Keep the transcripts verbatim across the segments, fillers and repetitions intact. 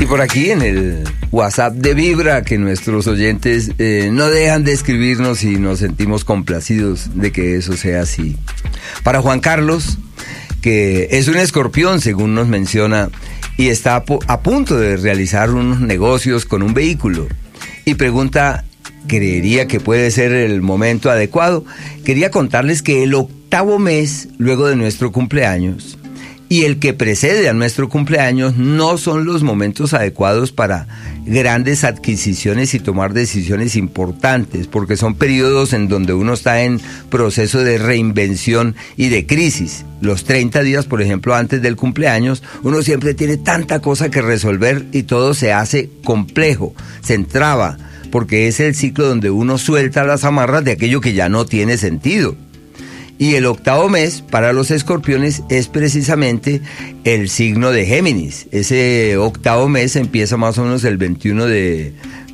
Y por aquí en el WhatsApp de Vibra, que nuestros oyentes eh, no dejan de escribirnos y nos sentimos complacidos de que eso sea así. Para Juan Carlos, que es un escorpión, según nos menciona, y está a, a punto de realizar unos negocios con un vehículo, y pregunta, ¿creería que puede ser el momento adecuado? Quería contarles que el octavo mes luego de nuestro cumpleaños y el que precede a nuestro cumpleaños no son los momentos adecuados para grandes adquisiciones y tomar decisiones importantes, porque son periodos en donde uno está en proceso de reinvención y de crisis. Los treinta días, por ejemplo, antes del cumpleaños, uno siempre tiene tanta cosa que resolver y todo se hace complejo, se entraba, porque es el ciclo donde uno suelta las amarras de aquello que ya no tiene sentido. Y el octavo mes para los escorpiones es precisamente el signo de Géminis. Ese octavo mes empieza más o menos el veintiuno de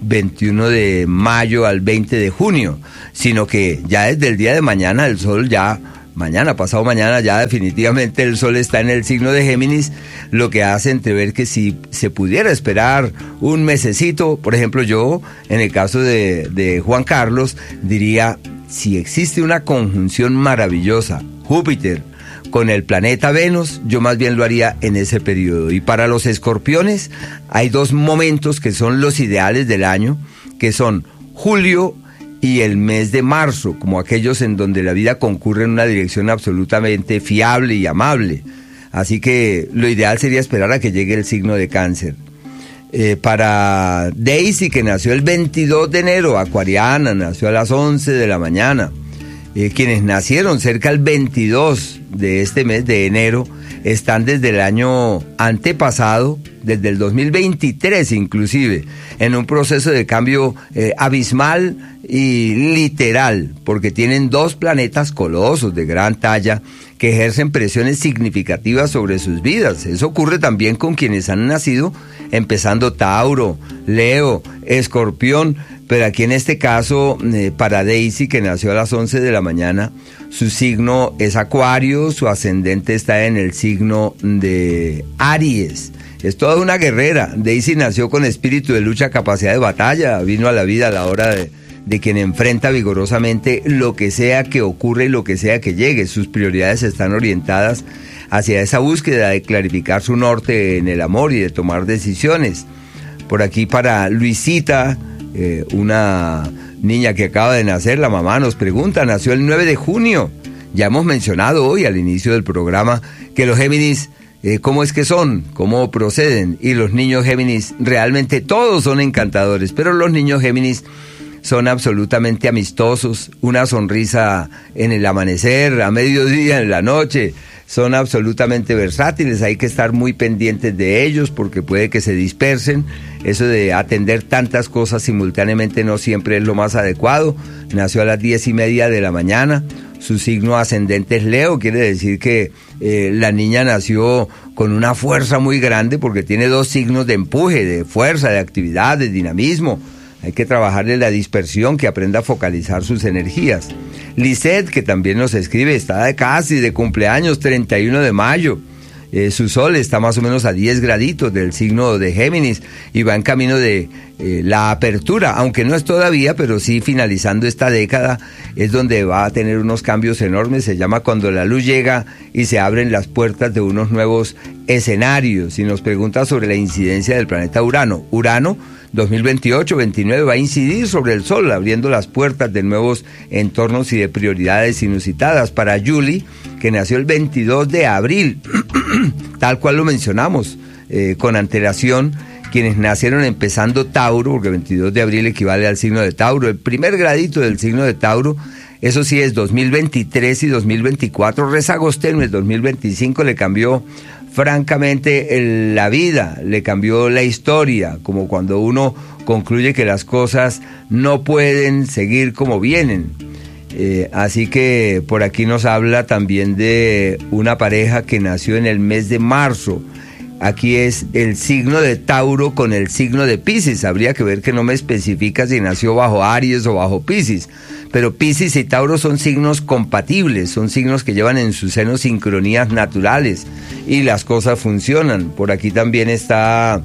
mayo al veinte de junio, sino que ya desde el día de mañana el sol ya, mañana, pasado mañana, ya definitivamente el sol está en el signo de Géminis, lo que hace entrever que si se pudiera esperar un mesecito, por ejemplo yo, en el caso de, de Juan Carlos, diría, si existe una conjunción maravillosa, Júpiter con el planeta Venus, yo más bien lo haría en ese periodo. Y para los escorpiones hay dos momentos que son los ideales del año, que son julio y el mes de marzo, como aquellos en donde la vida concurre en una dirección absolutamente fiable y amable. Así que lo ideal sería esperar a que llegue el signo de Cáncer. Eh, para Daisy, que nació el veintidós de enero, acuariana, nació a las once de la mañana. Eh, quienes nacieron cerca del veintidós de este mes de enero están desde el año antepasado, desde el dos mil veintitrés inclusive, en un proceso de cambio eh, abismal y literal, porque tienen dos planetas colosos de gran talla que ejercen presiones significativas sobre sus vidas. Eso ocurre también con quienes han nacido empezando Tauro, Leo, Escorpión, pero aquí en este caso, eh, para Daisy, que nació a las once de la mañana, su signo es Acuario, su ascendente está en el signo de Aries. Es toda una guerrera. Daisy nació con espíritu de lucha, capacidad de batalla, vino a la vida a la hora de, de quien enfrenta vigorosamente lo que sea que ocurra y lo que sea que llegue. Sus prioridades están orientadas hacia esa búsqueda de clarificar su norte en el amor y de tomar decisiones. Por aquí para Luisita, eh, una niña que acaba de nacer, la mamá nos pregunta, nació el nueve de junio. Ya hemos mencionado hoy al inicio del programa que los Géminis, eh, cómo es que son, cómo proceden, y los niños Géminis realmente todos son encantadores, pero los niños Géminis son absolutamente amistosos, una sonrisa en el amanecer, a mediodía, en la noche, son absolutamente versátiles, hay que estar muy pendientes de ellos porque puede que se dispersen. Eso de atender tantas cosas simultáneamente no siempre es lo más adecuado. Nació a las diez y media de la mañana, su signo ascendente es Leo, quiere decir que eh, la niña nació con una fuerza muy grande porque tiene dos signos de empuje, de fuerza, de actividad, de dinamismo. Hay que trabajarle la dispersión, que aprenda a focalizar sus energías. Lisette, que también nos escribe, está de casi de cumpleaños, treinta y uno de mayo. Eh, su sol está más o menos a diez graditos del signo de Géminis y va en camino de eh, la apertura, aunque no es todavía, pero sí finalizando esta década, es donde va a tener unos cambios enormes. Se llama cuando la luz llega y se abren las puertas de unos nuevos escenarios. Y nos pregunta sobre la incidencia del planeta Urano. Urano, dos mil veintiocho veintinueve, va a incidir sobre el Sol, abriendo las puertas de nuevos entornos y de prioridades inusitadas. Para Julie, que nació el veintidós de abril, tal cual lo mencionamos, eh, con antelación, quienes nacieron empezando Tauro, porque veintidós de abril equivale al signo de Tauro, el primer gradito del signo de Tauro, eso sí es dos mil veintitrés y dos mil veinticuatro, rezagos tenues. Dos mil veinticinco le cambió francamente el, la vida, le cambió la historia, como cuando uno concluye que las cosas no pueden seguir como vienen. Eh, así que por aquí nos habla también de una pareja que nació en el mes de marzo. Aquí es el signo de Tauro con el signo de Piscis. Habría que ver que no me especifica si nació bajo Aries o bajo Piscis. Pero Piscis y Tauro son signos compatibles, son signos que llevan en su seno sincronías naturales y las cosas funcionan. Por aquí también está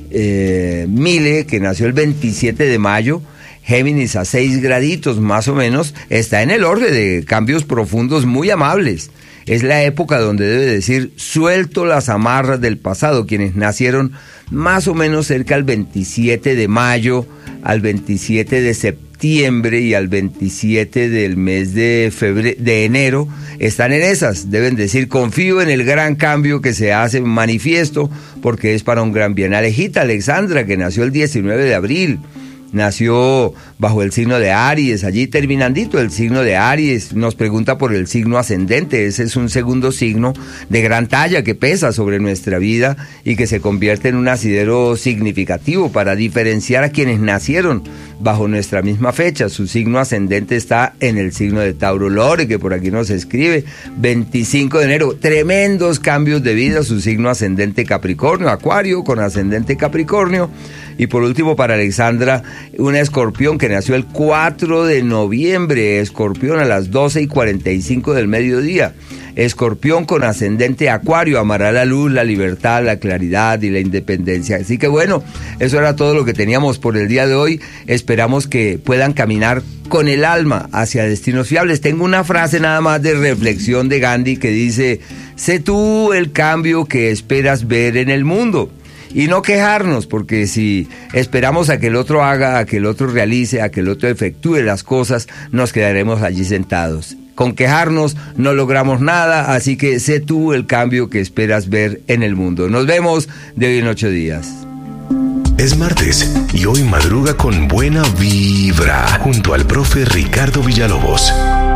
eh, Mile, que nació el veintisiete de mayo, Géminis a seis graditos más o menos, está en el orden de cambios profundos muy amables. Es la época donde debe decir, suelto las amarras del pasado, quienes nacieron más o menos cerca al veintisiete de mayo, al veintisiete de septiembre y al veintisiete del mes de febrero, de enero, están en esas. Deben decir, confío en el gran cambio que se hace manifiesto, porque es para un gran bien. Alejita Alexandra, que nació el diecinueve de abril, nació bajo el signo de Aries, allí terminandito el signo de Aries, nos pregunta por el signo ascendente. Ese es un segundo signo de gran talla que pesa sobre nuestra vida y que se convierte en un asidero significativo para diferenciar a quienes nacieron bajo nuestra misma fecha. Su signo ascendente está en el signo de Tauro. Lore, que por aquí nos escribe, veinticinco de enero, tremendos cambios de vida, su signo ascendente Capricornio, Acuario con ascendente Capricornio. Y por último, para Alexandra, una escorpión que nació el cuatro de noviembre, escorpión a las doce y cuarenta y cinco del mediodía. Escorpión con ascendente Acuario, amará la luz, la libertad, la claridad y la independencia. Así que bueno, eso era todo lo que teníamos por el día de hoy. Esperamos que puedan caminar con el alma hacia destinos fiables. Tengo una frase nada más de reflexión de Gandhi que dice, sé tú el cambio que esperas ver en el mundo. Y no quejarnos, porque si esperamos a que el otro haga, a que el otro realice, a que el otro efectúe las cosas, nos quedaremos allí sentados. Con quejarnos no logramos nada, así que sé tú el cambio que esperas ver en el mundo. Nos vemos de hoy en ocho días. Es martes y hoy madruga con buena vibra junto al profe Ricardo Villalobos.